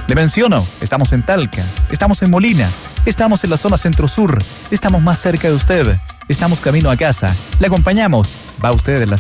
Le menciono, estamos en Talca, estamos en Molina, estamos en la zona centro-sur, estamos más cerca de usted, estamos camino a casa, le acompañamos, va usted en la